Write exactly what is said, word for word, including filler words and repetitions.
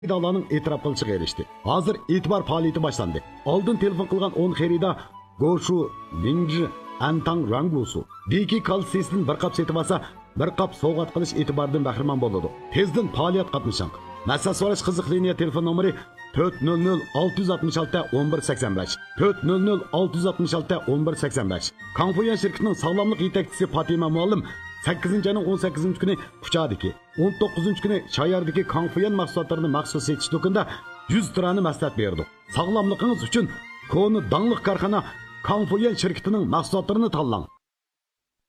xaridorlarning e'tirof qilishiga erishdi. Hozir e'tibor faoliyati boshlandi. Oldin telefon qilgan o'n xaridor Goshu, Linji, Antang Rangusu, Diki Kalsisning bir qop setib olsa, bir qop sovg'at qilish e'tiboridan bahramand bo'ladi. Tezdan faoliyat qatnashing. Maslahat so'rash qiziq liniya telefon nomeri to'rt nol nol olti olti olti o'n bir sakson besh to'rt nol nol olti olti olti o'n bir sakson besh. Konfuyan shirkatining sog'lomlik yetakchisi Fatima muallim sakkizinchi ayning o'n sakkizinchi kuni Quchadagi, o'n to'qqizinchi kuni Shoyardagi Konfuyan mahsulotlarini maxsus setish do'konida yuz tirani maslahat berdi. Sog'lomligingiz uchun koni dangliq korxona Konfuyan shirkatining mahsulotlarini tanlang.